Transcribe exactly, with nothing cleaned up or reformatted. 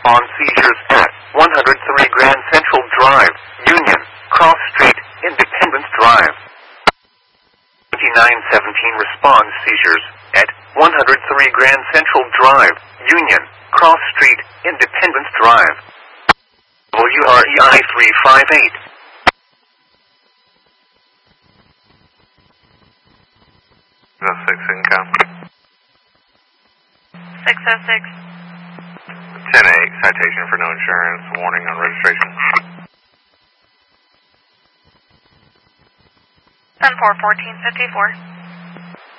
on seizures at one oh three Grand Central Drive, Union, Cross Street, Independence Drive. twenty-nine seventeen responds seizures at one oh three Grand Central Drive, Union, Cross Street, Independence Drive. W R E I three five eight. six income. six oh six. ten eight, citation for no insurance, warning on registration. ten four fourteen fifty-four.